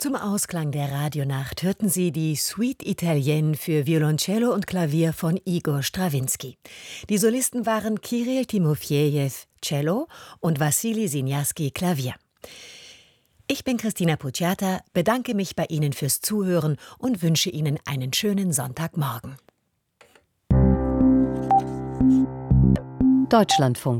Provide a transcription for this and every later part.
Zum Ausklang der Radionacht hörten Sie die Suite Italienne für Violoncello und Klavier von Igor Strawinski. Die Solisten waren Kirill Timofejew, Cello und Wassili Sinjaski, Klavier. Ich bin Christina Pucciata, bedanke mich bei Ihnen fürs Zuhören und wünsche Ihnen einen schönen Sonntagmorgen. Deutschlandfunk.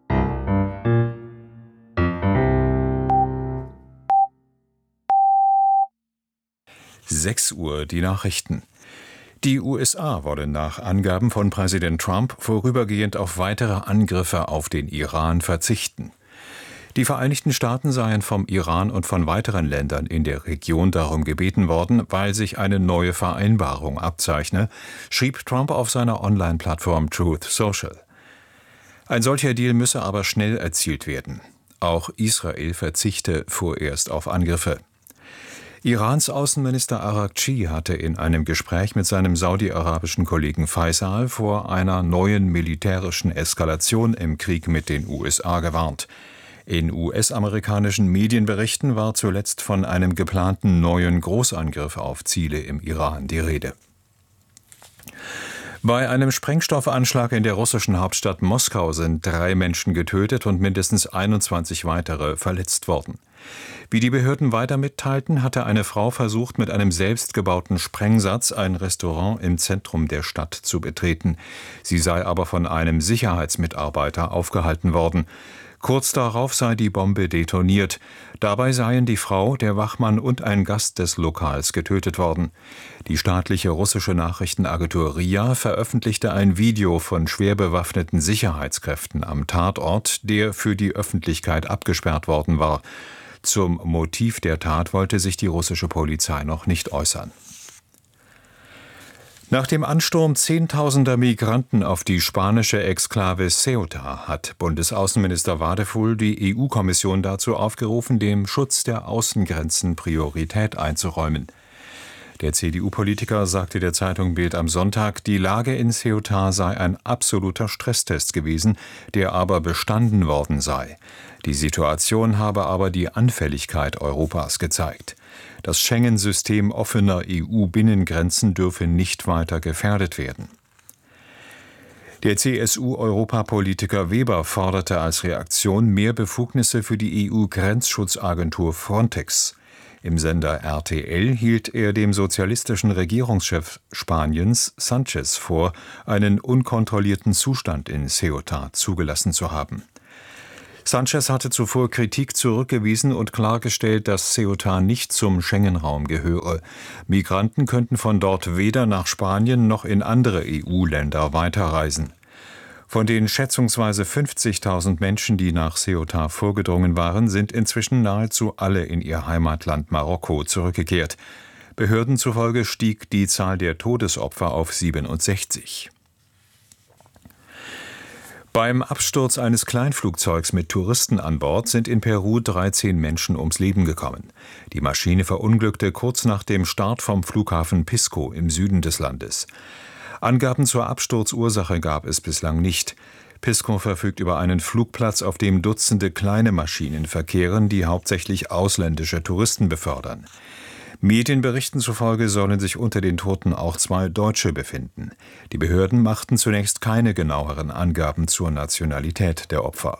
Uhr, die Nachrichten. Die USA wollen nach Angaben von Präsident Trump vorübergehend auf weitere Angriffe auf den Iran verzichten. Die Vereinigten Staaten seien vom Iran und von weiteren Ländern in der Region darum gebeten worden, weil sich eine neue Vereinbarung abzeichne, schrieb Trump auf seiner Online-Plattform Truth Social. Ein solcher Deal müsse aber schnell erzielt werden. Auch Israel verzichte vorerst auf Angriffe. Irans Außenminister Araghchi hatte in einem Gespräch mit seinem saudi-arabischen Kollegen Faisal vor einer neuen militärischen Eskalation im Krieg mit den USA gewarnt. In US-amerikanischen Medienberichten war zuletzt von einem geplanten neuen Großangriff auf Ziele im Iran die Rede. Bei einem Sprengstoffanschlag in der russischen Hauptstadt Moskau sind 3 Menschen getötet und mindestens 21 weitere verletzt worden. Wie die Behörden weiter mitteilten, hatte eine Frau versucht, mit einem selbstgebauten Sprengsatz ein Restaurant im Zentrum der Stadt zu betreten. Sie sei aber von einem Sicherheitsmitarbeiter aufgehalten worden. Kurz darauf sei die Bombe detoniert. Dabei seien die Frau, der Wachmann und ein Gast des Lokals getötet worden. Die staatliche russische Nachrichtenagentur RIA veröffentlichte ein Video von schwer bewaffneten Sicherheitskräften am Tatort, der für die Öffentlichkeit abgesperrt worden war. Zum Motiv der Tat wollte sich die russische Polizei noch nicht äußern. Nach dem Ansturm zehntausender Migranten auf die spanische Exklave Ceuta hat Bundesaußenminister Wadefull die EU-Kommission dazu aufgerufen, dem Schutz der Außengrenzen Priorität einzuräumen. Der CDU-Politiker sagte der Zeitung Bild am Sonntag, die Lage in Ceuta sei ein absoluter Stresstest gewesen, der aber bestanden worden sei. Die Situation habe aber die Anfälligkeit Europas gezeigt. Das Schengen-System offener EU-Binnengrenzen dürfe nicht weiter gefährdet werden. Der CSU-Europapolitiker Weber forderte als Reaktion mehr Befugnisse für die EU-Grenzschutzagentur Frontex. Im Sender RTL hielt er dem sozialistischen Regierungschef Spaniens Sánchez vor, einen unkontrollierten Zustand in Ceuta zugelassen zu haben. Sánchez hatte zuvor Kritik zurückgewiesen und klargestellt, dass Ceuta nicht zum Schengen-Raum gehöre. Migranten könnten von dort weder nach Spanien noch in andere EU-Länder weiterreisen. Von den schätzungsweise 50.000 Menschen, die nach Ceuta vorgedrungen waren, sind inzwischen nahezu alle in ihr Heimatland Marokko zurückgekehrt. Behörden zufolge stieg die Zahl der Todesopfer auf 67. Beim Absturz eines Kleinflugzeugs mit Touristen an Bord sind in Peru 13 Menschen ums Leben gekommen. Die Maschine verunglückte kurz nach dem Start vom Flughafen Pisco im Süden des Landes. Angaben zur Absturzursache gab es bislang nicht. Pisco verfügt über einen Flugplatz, auf dem Dutzende kleine Maschinen verkehren, die hauptsächlich ausländische Touristen befördern. Medienberichten zufolge sollen sich unter den Toten auch 2 Deutsche befinden. Die Behörden machten zunächst keine genaueren Angaben zur Nationalität der Opfer.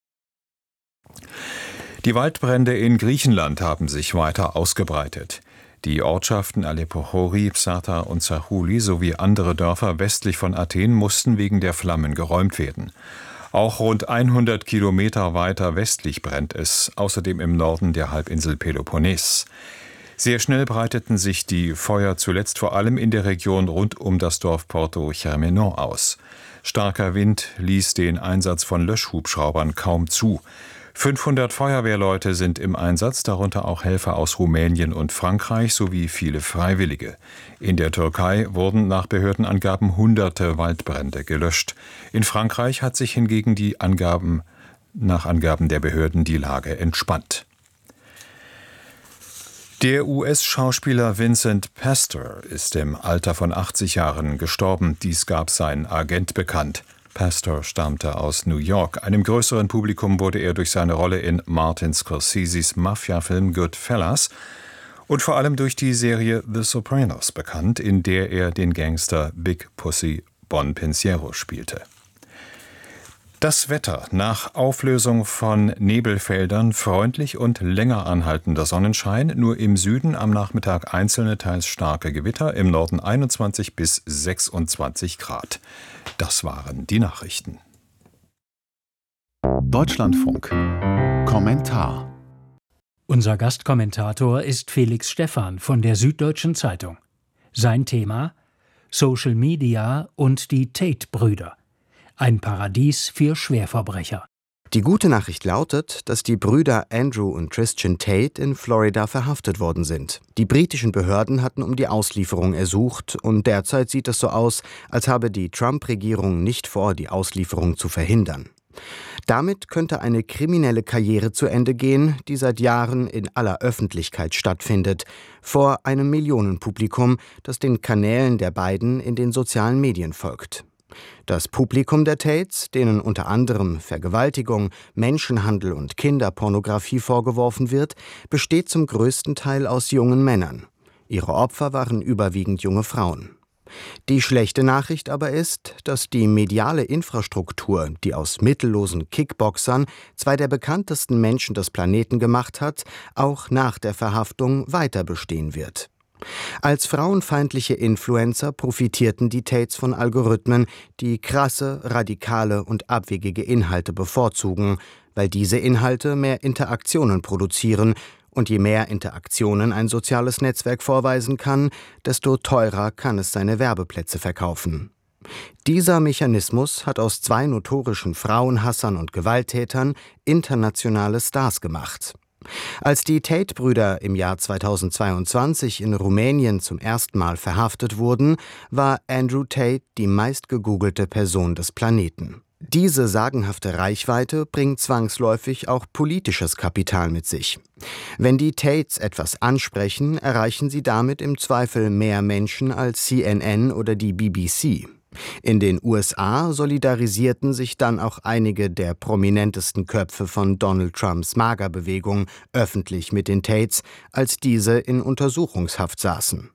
Die Waldbrände in Griechenland haben sich weiter ausgebreitet. Die Ortschaften Alepochori, Psata und Zachouli sowie andere Dörfer westlich von Athen mussten wegen der Flammen geräumt werden. Auch rund 100 Kilometer weiter westlich brennt es, außerdem im Norden der Halbinsel Peloponnes. Sehr schnell breiteten sich die Feuer zuletzt vor allem in der Region rund um das Dorf Porto Germenon aus. Starker Wind ließ den Einsatz von Löschhubschraubern kaum zu. 500 Feuerwehrleute sind im Einsatz, darunter auch Helfer aus Rumänien und Frankreich sowie viele Freiwillige. In der Türkei wurden nach Behördenangaben hunderte Waldbrände gelöscht. In Frankreich hat sich hingegen nach Angaben der Behörden die Lage entspannt. Der US-Schauspieler Vincent Pastor ist im Alter von 80 Jahren gestorben. Dies gab sein Agent bekannt. Pastor stammte aus New York. Einem größeren Publikum wurde er durch seine Rolle in Martin Scorseses Mafia-Film Goodfellas Und vor allem durch die Serie The Sopranos bekannt, in der er den Gangster Big Pussy Bon Pensiero spielte. Das Wetter: Nach Auflösung von Nebelfeldern freundlich und länger anhaltender Sonnenschein, nur im Süden am Nachmittag einzelne, teils starke Gewitter, im Norden 21 bis 26 Grad. Das waren die Nachrichten. Deutschlandfunk. Kommentar. Unser Gastkommentator ist Felix Stephan von der Süddeutschen Zeitung. Sein Thema: Social Media und die Tate-Brüder. Ein Paradies für Schwerverbrecher. Die gute Nachricht lautet, dass die Brüder Andrew und Christian Tate in Florida verhaftet worden sind. Die britischen Behörden hatten um die Auslieferung ersucht und derzeit sieht es so aus, als habe die Trump-Regierung nicht vor, die Auslieferung zu verhindern. Damit könnte eine kriminelle Karriere zu Ende gehen, die seit Jahren in aller Öffentlichkeit stattfindet, vor einem Millionenpublikum, das den Kanälen der beiden in den sozialen Medien folgt. Das Publikum der Tates, denen unter anderem Vergewaltigung, Menschenhandel und Kinderpornografie vorgeworfen wird, besteht zum größten Teil aus jungen Männern. Ihre Opfer waren überwiegend junge Frauen. Die schlechte Nachricht aber ist, dass die mediale Infrastruktur, die aus mittellosen Kickboxern zwei der bekanntesten Menschen des Planeten gemacht hat, auch nach der Verhaftung weiter bestehen wird. Als frauenfeindliche Influencer profitierten die Tates von Algorithmen, die krasse, radikale und abwegige Inhalte bevorzugen, weil diese Inhalte mehr Interaktionen produzieren, und je mehr Interaktionen ein soziales Netzwerk vorweisen kann, desto teurer kann es seine Werbeplätze verkaufen. Dieser Mechanismus hat aus zwei notorischen Frauenhassern und Gewalttätern internationale Stars gemacht. Als die Tate-Brüder im Jahr 2022 in Rumänien zum ersten Mal verhaftet wurden, war Andrew Tate die meistgegoogelte Person des Planeten. Diese sagenhafte Reichweite bringt zwangsläufig auch politisches Kapital mit sich. Wenn die Tates etwas ansprechen, erreichen sie damit im Zweifel mehr Menschen als CNN oder die BBC. In den USA solidarisierten sich dann auch einige der prominentesten Köpfe von Donald Trumps MAGA-Bewegung öffentlich mit den Tates, als diese in Untersuchungshaft saßen.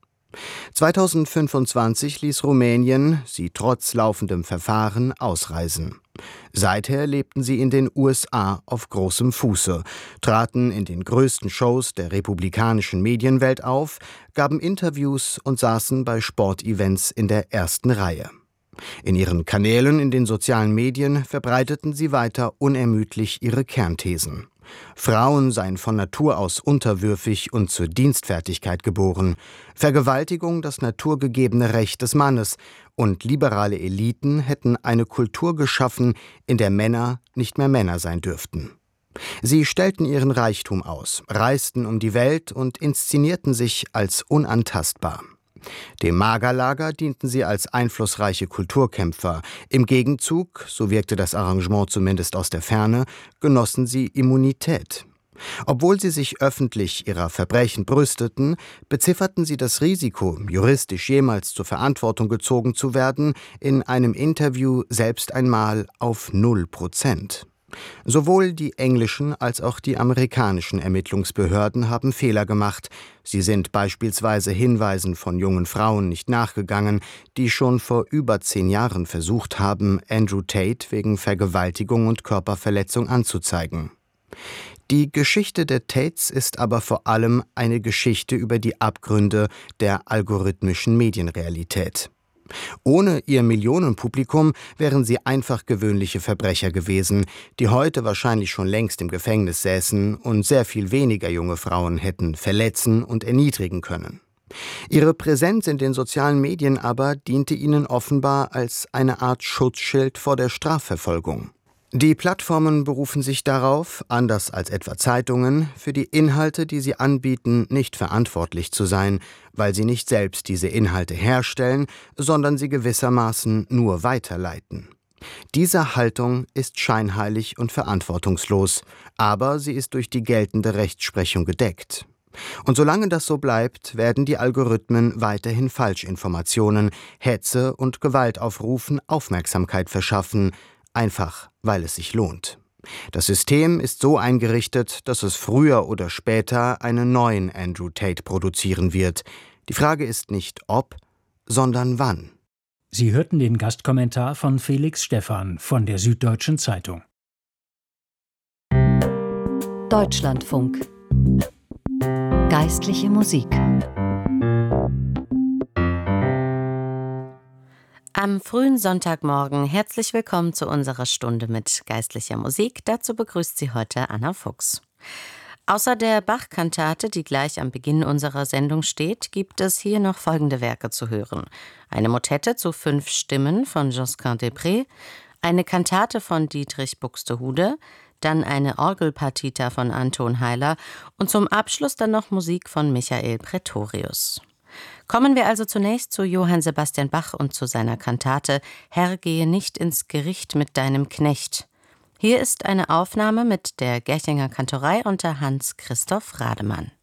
2025 ließ Rumänien sie trotz laufendem Verfahren ausreisen. Seither lebten sie in den USA auf großem Fuße, traten in den größten Shows der republikanischen Medienwelt auf, gaben Interviews und saßen bei Sportevents in der ersten Reihe. In ihren Kanälen in den sozialen Medien verbreiteten sie weiter unermüdlich ihre Kernthesen. Frauen seien von Natur aus unterwürfig und zur Dienstfertigkeit geboren, Vergewaltigung das naturgegebene Recht des Mannes und liberale Eliten hätten eine Kultur geschaffen, in der Männer nicht mehr Männer sein dürften. Sie stellten ihren Reichtum aus, reisten um die Welt und inszenierten sich als unantastbar. Dem MAGA-Lager dienten sie als einflussreiche Kulturkämpfer. Im Gegenzug, so wirkte das Arrangement zumindest aus der Ferne, genossen sie Immunität. Obwohl sie sich öffentlich ihrer Verbrechen brüsteten, bezifferten sie das Risiko, juristisch jemals zur Verantwortung gezogen zu werden, in einem Interview selbst einmal auf 0%. Sowohl die englischen als auch die amerikanischen Ermittlungsbehörden haben Fehler gemacht. Sie sind beispielsweise Hinweisen von jungen Frauen nicht nachgegangen, die schon vor über 10 Jahren versucht haben, Andrew Tate wegen Vergewaltigung und Körperverletzung anzuzeigen. Die Geschichte der Tates ist aber vor allem eine Geschichte über die Abgründe der algorithmischen Medienrealität. Ohne ihr Millionenpublikum wären sie einfach gewöhnliche Verbrecher gewesen, die heute wahrscheinlich schon längst im Gefängnis säßen und sehr viel weniger junge Frauen hätten verletzen und erniedrigen können. Ihre Präsenz in den sozialen Medien aber diente ihnen offenbar als eine Art Schutzschild vor der Strafverfolgung. Die Plattformen berufen sich darauf, anders als etwa Zeitungen, für die Inhalte, die sie anbieten, nicht verantwortlich zu sein, weil sie nicht selbst diese Inhalte herstellen, sondern sie gewissermaßen nur weiterleiten. Diese Haltung ist scheinheilig und verantwortungslos, aber sie ist durch die geltende Rechtsprechung gedeckt. Und solange das so bleibt, werden die Algorithmen weiterhin Falschinformationen, Hetze und Gewaltaufrufen Aufmerksamkeit verschaffen, einfach weil es sich lohnt. Das System ist so eingerichtet, dass es früher oder später einen neuen Andrew Tate produzieren wird. Die Frage ist nicht ob, sondern wann. Sie hörten den Gastkommentar von Felix Stephan von der Süddeutschen Zeitung. Deutschlandfunk. Geistliche Musik. Am frühen Sonntagmorgen herzlich willkommen zu unserer Stunde mit geistlicher Musik. Dazu begrüßt Sie heute Anna Fuchs. Außer der Bach-Kantate, die gleich am Beginn unserer Sendung steht, gibt es hier noch folgende Werke zu hören. Eine Motette zu 5 Stimmen von Josquin des Prez, eine Kantate von Dietrich Buxtehude, dann eine Orgelpartita von Anton Heiler und zum Abschluss dann noch Musik von Michael Praetorius. Kommen wir also zunächst zu Johann Sebastian Bach und zu seiner Kantate »Herr, gehe nicht ins Gericht mit deinem Knecht«. Hier ist eine Aufnahme mit der Gerchinger Kantorei unter Hans Christoph Rademann.